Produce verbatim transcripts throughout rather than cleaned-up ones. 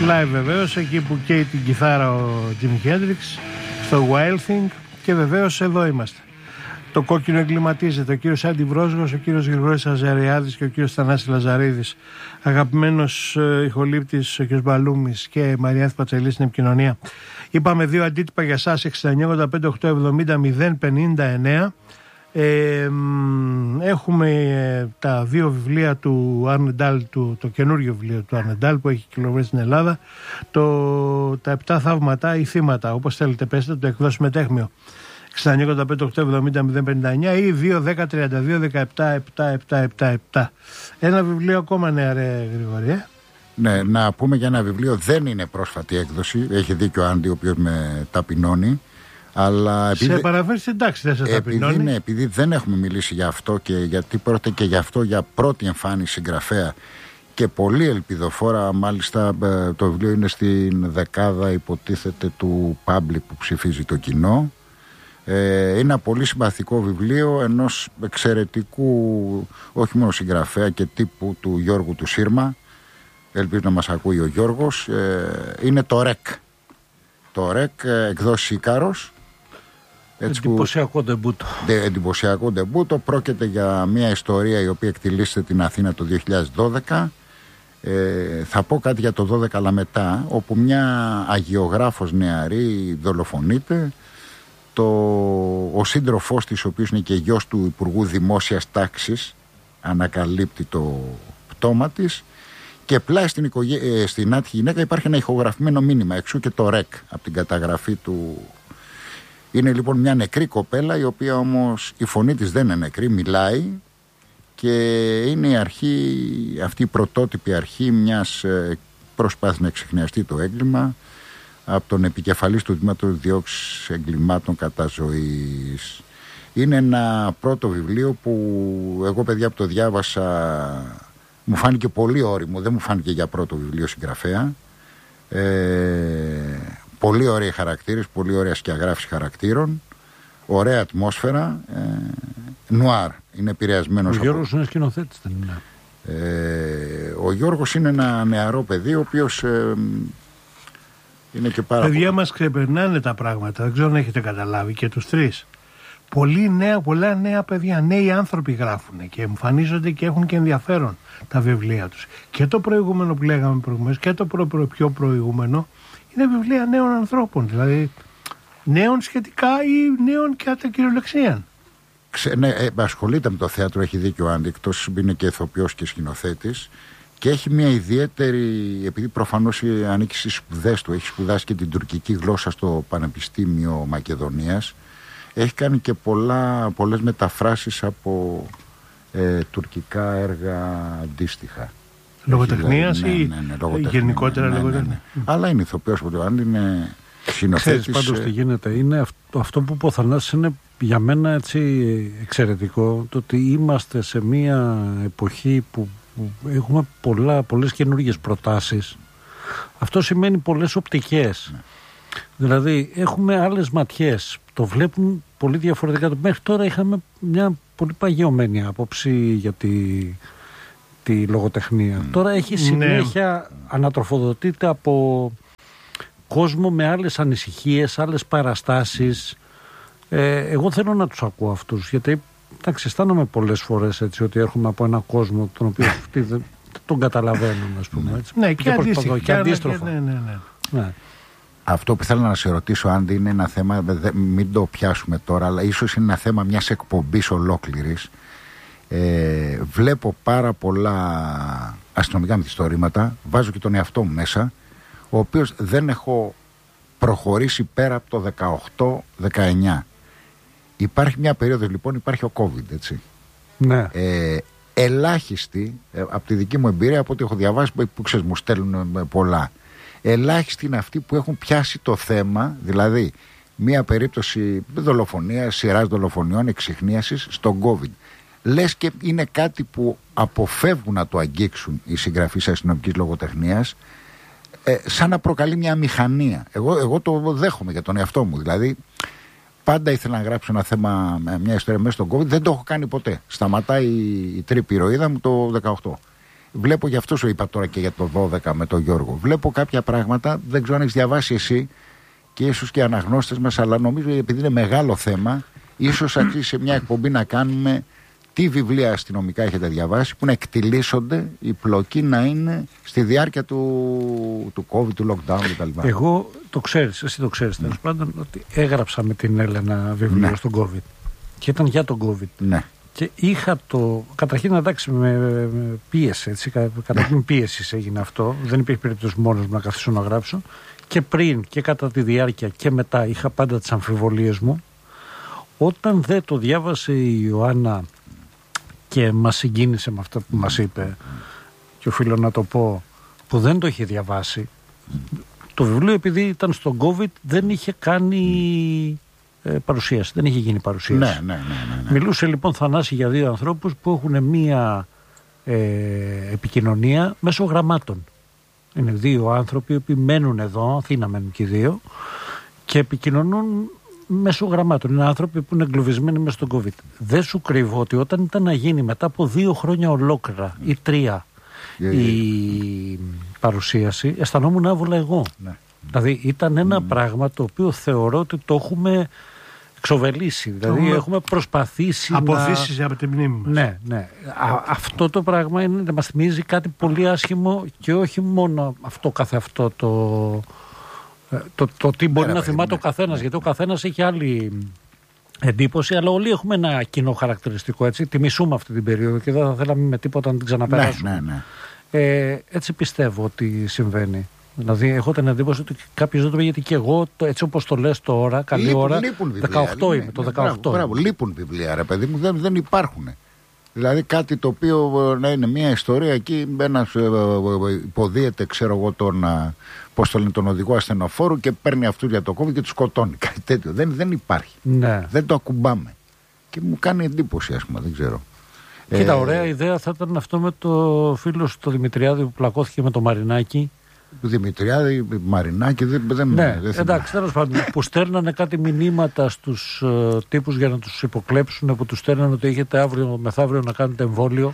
Live βεβαίως, εκεί που καίει την κιθάρα ο Jimi Hendrix, στο Wild Thing, και βεβαίως εδώ είμαστε. Το κόκκινο εγκληματίζεται. Ο κύριος Άντι Βρόσγος, ο κύριος Γρηγόρης Αζαριάδης και ο κύριος Θανάσης Λαζαρίδης. Αγαπημένος ε, ηχολήπτης ο κύριος Μπαλούμης και η Μαριάνθη Πατσελή στην επικοινωνία. Είπαμε δύο αντίτυπα για σας, εξήντα εννιά ογδόντα πέντε οκτακόσια εβδομήντα μηδέν πενήντα εννέα. Ε, έχουμε ε, τα δύο βιβλία του Αρνεντάλ, του, το καινούργιο βιβλίο του Αρνεντάλ που έχει κυκλοφορήσει στην Ελλάδα, το, τα επτά θαύματα ή θύματα, όπως θέλετε πέστε, το εκδόσουμε τέχμιο, εξήντα εννιά ογδόντα πέντε οκτακόσια εβδομήντα μηδέν πενήντα εννέα ή δύο δέκα τριάντα δύο δεκαεπτά επτά επτά επτά επτά. Ένα βιβλίο ακόμα, νέα ρε Γρηγόρη, ε? Ναι, να πούμε για ένα βιβλίο, δεν είναι πρόσφατη έκδοση, έχει δίκιο ο Άντι ο οποίος με ταπεινώνει. Αλλά επειδή, σε παραφέρεις, εντάξει, δεν σε ταπεινώνει. Επειδή, ναι, επειδή δεν έχουμε μιλήσει για αυτό και γιατί πρόκειται και γι' αυτό για πρώτη εμφάνιση συγγραφέα και πολύ ελπιδοφόρα, μάλιστα το βιβλίο είναι στην δεκάδα υποτίθεται του Public που ψηφίζει το κοινό. Ε, είναι ένα πολύ συμπαθικό βιβλίο ενός εξαιρετικού όχι μόνο συγγραφέα και τύπου του Γιώργου του Σύρμα, ελπίζω να μας ακούει ο Γιώργος. Ε, είναι το ΡΕΚ, το ΡΕΚ εκδόσεις Ίκαρος. Εντυπωσιακό ντεμπούτο. Εντυπωσιακό ντεμπούτο. Πρόκειται για μια ιστορία η οποία εκτιλήσεται την Αθήνα το δύο χιλιάδες δώδεκα. Ε, θα πω κάτι για το δώδεκα αλλά μετά, όπου μια αγιογράφος νεαρή δολοφονείται. Το, ο σύντροφός της, ο οποίος είναι και γιος του Υπουργού Δημόσιας Τάξης, ανακαλύπτει το πτώμα της και πλάι στην, οικογέ... ε, στην άτυχη γυναίκα υπάρχει ένα ηχογραφημένο μήνυμα, εξού και το ΡΕΚ από την καταγραφή του. Είναι λοιπόν μια νεκρή κοπέλα, η οποία όμως η φωνή της δεν είναι νεκρή, μιλάει και είναι η αρχή, αυτή η πρωτότυπη αρχή μιας προσπάθειας να εξεχνιαστεί το έγκλημα από τον επικεφαλής του Τμήματος Διώξης Εγκλημάτων κατά ζωής. Είναι ένα πρώτο βιβλίο που εγώ, παιδιά, που το διάβασα μου φάνηκε πολύ όριμο, δεν μου φάνηκε για πρώτο βιβλίο συγγραφέα. Ε, πολύ ωραίοι χαρακτήρες, πολύ ωραία σκιαγράφηση χαρακτήρων, ωραία ατμόσφαιρα, ε, νουάρ, είναι επηρεασμένος. Ο Γιώργος από... είναι σκηνοθέτης, δεν είναι? Ε, ο Γιώργος είναι ένα νεαρό παιδί, ο οποίος ε, είναι και πάρα παιδιά πολύ... μας ξεπερνάνε τα πράγματα, δεν ξέρω αν έχετε καταλάβει και τους τρεις. Πολλοί νέα, πολλά νέα παιδιά, νέοι άνθρωποι γράφουν και εμφανίζονται και έχουν και ενδιαφέρον τα βιβλία τους. Και το προηγούμενο που λέγαμε προηγουμένως και το προ, προ, πιο προηγούμενο είναι βιβλία νέων ανθρώπων, δηλαδή νέων σχετικά ή νέων κατά κυριολεξία. Ξε, ναι, ε, ασχολείται με το θέατρο, έχει δίκιο ο Άντι, εκτός είναι και ηθοποιός και σκηνοθέτης και έχει μια ιδιαίτερη, επειδή προφανώς ανήκει στις σπουδές του, έχει σπουδάσει και την τουρκική γλώσσα στο Πανεπιστήμιο Μακεδονίας, έχει κάνει και πολλά, πολλές μεταφράσεις από ε, τουρκικά έργα αντίστοιχα. Λογοτεχνίας ή ναι, ναι, ναι, λογοτεχνία, γενικότερα ναι, ναι, λογοτεχνία. Ναι, ναι. Αλλά είναι ηθοποιός από το Άντι, είναι σκηνοθέτης. Ξέρεις πάντως τι γίνεται, είναι αυτό, αυτό που είπε ο Θανάσης είναι για μένα έτσι εξαιρετικό, το ότι είμαστε σε μια εποχή που, που έχουμε πολλά, πολλές καινούργιες προτάσεις. Αυτό σημαίνει πολλές οπτικές. Ναι. Δηλαδή έχουμε άλλες ματιές, το βλέπουν πολύ διαφορετικά. Μέχρι τώρα είχαμε μια πολύ παγιωμένη άποψη για τη, τη λογοτεχνία. Mm. Τώρα έχει συνέχεια, ναι, ανατροφοδοτείται από κόσμο με άλλες ανησυχίες, άλλες παραστάσεις. Ε, εγώ θέλω να τους ακούω αυτούς, γιατί εντάξει, αισθάνομαι πολλές φορές έτσι ότι έρχομαι από ένα κόσμο τον οποίο αυτοί δεν τον καταλαβαίνουν, ας πούμε. Έτσι. Ναι, και, και, αντίστοιχα, και αντίστροφα. Ναι, ναι, ναι. Ναι. Αυτό που θέλω να σε ρωτήσω, Άντι, είναι ένα θέμα, μην το πιάσουμε τώρα, αλλά ίσως είναι ένα θέμα μιας εκπομπής ολόκληρης. Ε, βλέπω πάρα πολλά αστυνομικά μυθιστορήματα, βάζω και τον εαυτό μου μέσα, ο οποίος δεν έχω προχωρήσει πέρα από το δεκαοκτώ δεκαεννιά. Υπάρχει μια περίοδος λοιπόν, υπάρχει ο COVID, έτσι. Ναι. Ε, ελάχιστοι, ε, από τη δική μου εμπειρία, από ό,τι έχω διαβάσει, που ξέρεις μου στέλνουν πολλά, ελάχιστοι είναι αυτοί που έχουν πιάσει το θέμα, δηλαδή μια περίπτωση δολοφονίας, σειράς δολοφονιών, εξιχνίασης στον COVID. Λες και είναι κάτι που αποφεύγουν να το αγγίξουν οι συγγραφείς αστυνομικής λογοτεχνίας, ε, σαν να προκαλεί μια μηχανία. Εγώ, εγώ το δέχομαι για τον εαυτό μου. Δηλαδή, πάντα ήθελα να γράψω ένα θέμα, μια ιστορία μέσα στον COVID, δεν το έχω κάνει ποτέ. Σταματάει η τρύπη ηρωίδα μου το δεκαοκτώ. Βλέπω, γι' αυτό σου είπα τώρα και για το δώδεκα με τον Γιώργο. Βλέπω κάποια πράγματα, δεν ξέρω αν έχεις διαβάσει εσύ και ίσως και οι αναγνώστες μας, αλλά νομίζω επειδή είναι μεγάλο θέμα, ίσως αξίζει σε μια εκπομπή να κάνουμε τι βιβλία αστυνομικά έχετε διαβάσει που να εκτιλήσονται, η πλοκή να είναι στη διάρκεια του, του COVID, του lockdown κτλ. Εγώ το ξέρεις, εσύ το ξέρεις τέλος πάντων, ότι έγραψα με την Έλενα βιβλίο ναι. στον COVID και ήταν για τον COVID. Ναι. Και είχα το. Καταρχήν, εντάξει, με, με πίεση. Έτσι, καταρχήν ναι. πίεση έγινε αυτό. Δεν υπήρχε περίπτωση μόνος μου να καθίσω να γράψω. Και πριν και κατά τη διάρκεια και μετά είχα πάντα τις αμφιβολίες μου. Όταν δεν το διάβασε η Ιωάννα και μας συγκίνησε με αυτό που μας είπε, και οφείλω να το πω, που δεν το είχε διαβάσει, το βιβλίο επειδή ήταν στον COVID δεν είχε κάνει ε, παρουσίαση, δεν είχε γίνει παρουσίαση. Ναι, ναι, ναι, ναι, ναι. Μιλούσε λοιπόν, Θανάση, για δύο ανθρώπους που έχουν μία ε, επικοινωνία μέσω γραμμάτων. Είναι δύο άνθρωποι που μένουν εδώ, Αθήνα μένουν και οι δύο, και επικοινωνούν μέσω γραμμάτων. Είναι άνθρωποι που είναι εγκλωβισμένοι μέσα στον COVID. Δεν σου κρύβω ότι όταν ήταν να γίνει μετά από δύο χρόνια ολόκληρα ή τρία yeah, yeah. η παρουσίαση, αισθανόμουν άβολα εγώ. Yeah. Δηλαδή ήταν ένα mm. πράγμα το οποίο θεωρώ ότι το έχουμε εξοβελήσει. Δηλαδή mm. έχουμε προσπαθήσει αποθήσεις να... από την μνήμη μας. Ναι, ναι. Α, αυτό το πράγμα είναι, μας θυμίζει κάτι πολύ άσχημο και όχι μόνο αυτό καθε αυτό το... Το, το τι μπορεί Έρα, να θυμάται ο καθένας, γιατί ο καθένας έχει άλλη εντύπωση, αλλά όλοι έχουμε ένα κοινό χαρακτηριστικό. Έτσι. Τη μισούμε αυτή την περίοδο και δεν θα θέλαμε με τίποτα να την ξαναπεράσουμε. Ναι, ναι, ναι. Ε, έτσι πιστεύω ότι συμβαίνει. Δηλαδή, έχω την εντύπωση ότι κάποιος δεν το πει, γιατί και εγώ, το, έτσι όπως το λες τώρα, καλή λείπουν, ώρα. Λείπουν βιβλία, δεκαοκτώ ναι, είμαι, ναι, το ναι, δεκαοκτώ. Μπράβο, μπράβο, λείπουν βιβλία, ρε παιδί μου, δεν, δεν υπάρχουν. Δηλαδή κάτι το οποίο να είναι μια ιστορία εκεί, ένας υποδίεται, ξέρω εγώ, τον, πώς το λένε, τον οδηγό ασθενοφόρου και παίρνει αυτού για το COVID και του σκοτώνει. Κάτι τέτοιο. Δεν, δεν υπάρχει. Ναι. Δεν το ακουμπάμε. Και μου κάνει εντύπωση, ας πούμε, δεν ξέρω. Κοίτα, ε, ωραία ιδέα θα ήταν αυτό με το φίλο σου το Δημητριάδη που πλακώθηκε με το Μαρινάκι. Δημητριάδη, Μαρινάκι, δεν, δεν, ναι, δεν εντάξει, τέλος πάντων, που στέλνανε κάτι μηνύματα στους uh, τύπους για να τους υποκλέψουν, που τους στέλνανε ότι έχετε αύριο μεθαύριο να κάνετε εμβόλιο.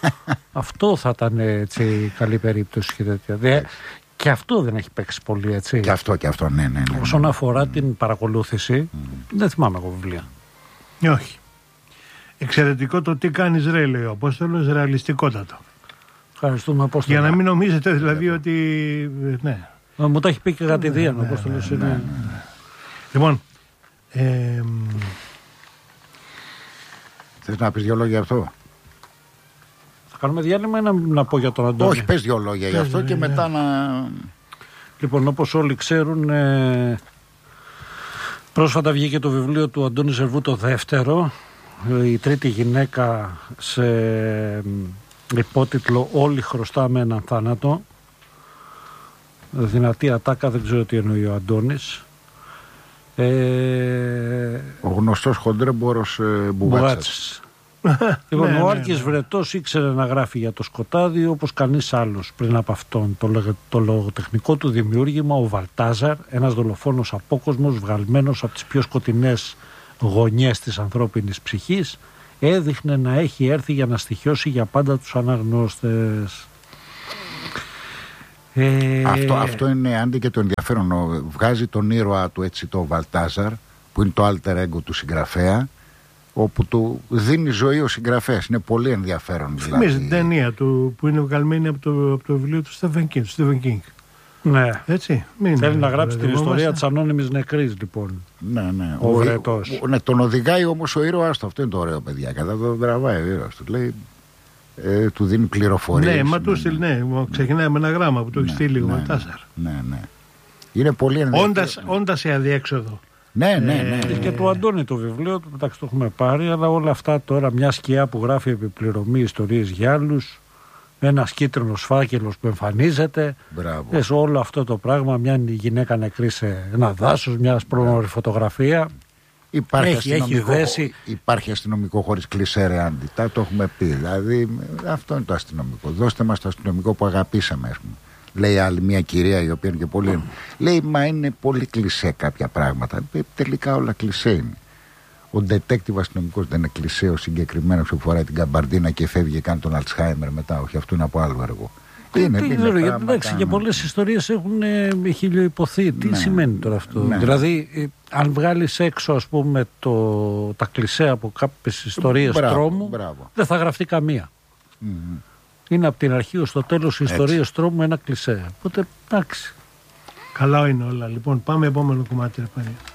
Αυτό θα ήταν έτσι καλή περίπτωση και τέτοια. Δε, και αυτό δεν έχει παίξει πολύ, έτσι. Και αυτό, και αυτό, ναι, ναι. ναι, ναι. Όσον αφορά mm. την παρακολούθηση, mm. δεν θυμάμαι εγώ βιβλία. Όχι. Εξαιρετικό το τι κάνεις, ρε, λέει ο Απόστολος, ρεαλιστικότατο. Ευχαριστούμε, Απόστολο. Για να μην νομίζετε δηλαδή ότι. Ναι. Μα μου τα έχει πει και κατηδίαν ο Απόστολος. Λοιπόν. Ε, Θες να πεις δυο λόγια γι' αυτό? Θα κάνουμε διάλειμμα ή να, να πω για τον Αντώνη? Όχι, πες δυο λόγια γι' αυτό και μετά να. Λοιπόν, όπως όλοι ξέρουν, ε, πρόσφατα βγήκε το βιβλίο του Αντώνη Ζερβού, το δεύτερο, η τρίτη γυναίκα, σε υπότιτλο «Όλοι χρωστάμε έναν θάνατο». Δυνατή ατάκα, δεν ξέρω τι εννοεί ο Αντώνης. Ε... Ο γνωστός χοντρέμπορος ε, Μπουγάτσας. Λοιπόν, ναι, ο ναι, Άλκης ναι. Βρετός ήξερε να γράφει για το σκοτάδι όπως κανείς άλλος πριν από αυτόν. Το, λογο, το λογοτεχνικό του δημιούργημα, ο Βαλτάζαρ, ένας δολοφόνος απόκοσμος βγαλμένος από τις πιο σκοτεινές γωνιές της ανθρώπινης ψυχής, έδειχνε να έχει έρθει για να στοιχιώσει για πάντα τους αναγνώστες. Ε... Αυτό, αυτό είναι, άντε, και το ενδιαφέρον. Βγάζει τον ήρωα του, έτσι, το Βαλτάζαρ, που είναι το alter ego του συγγραφέα, όπου του δίνει ζωή ο συγγραφέας. Είναι πολύ ενδιαφέρον. Θυμίζει δηλαδή. την ταινία του που είναι βγαλμένη από το, από το βιβλίο του Stephen King. Του Stephen King. Ναι. Έτσι. Μην Θέλει είναι, να γράψει την είμαστε. ιστορία της ανώνυμης νεκρής, λοιπόν. Ναι, ναι. Ο, ο Βρετός. Ο, ναι, τον οδηγάει όμως ο ήρωας του. Αυτό είναι το ωραίο, παιδιά. Κατά τον τραβάει ο ήρωας του. Λέει, ε, του δίνει πληροφορίες. Ναι, μα του στείλει, ναι. Ξεκινάει με ένα γράμμα που το έχει στείλει ο ναι, Βαλτάζαρ. Ναι, ναι. Είναι πολύ ενδιαφέρον. Όντας σε αδιέξοδο. Ναι, ναι, ναι. Ε, και του Αντώνη το βιβλίο, εντάξει, το έχουμε πάρει, αλλά όλα αυτά τώρα, μια σκιά που γράφει επιπληρωμή ιστορίες για άλλους, ένας κίτρινος φάκελος που εμφανίζεται, σε όλο αυτό το πράγμα, μια γυναίκα νεκρή σε ένα δάσος, μια πρόμορφη φωτογραφία. Υπάρχει, έχει, αστυνομικό, έχει δέσει. Υπάρχει αστυνομικό χωρίς κλισέ, ρε Άντι, το έχουμε πει. Δηλαδή, αυτό είναι το αστυνομικό. Δώστε μας το αστυνομικό που αγαπήσαμε, ας πούμε. Λέει άλλη μια κυρία, η οποία είναι και πολύ. Mm. Λέει, μα είναι πολύ κλισέ κάποια πράγματα. Τελικά όλα κλισέ είναι. Ο detective αστυνομικός δεν είναι κλισέ ο συγκεκριμένος που φοράει την καμπαρντίνα και φεύγει και κάνει τον Αλτσχάιμερ μετά. Όχι, αυτό είναι από άλλο έργο. Είναι, τι, είναι ξέρω, πράγματα, εντάξει, και πολλές ιστορίες έχουν ε, χιλιοϊπωθεί. Τι ναι, σημαίνει τώρα αυτό? ναι. Δηλαδή, ε, αν βγάλεις έξω, ας πούμε, το, τα κλισέ από κάποιες ιστορίες μπράβο, τρόμου, μπράβο. δεν θα γραφτεί καμία. Mm-hmm. Είναι από την αρχή ως το τέλος οι ιστορίες τρόμου ένα κλισέ. Οπότε, εντάξει. Καλά είναι όλα. Λοιπόν, πάμε επόμενο κομμάτι, ρε παιδιά.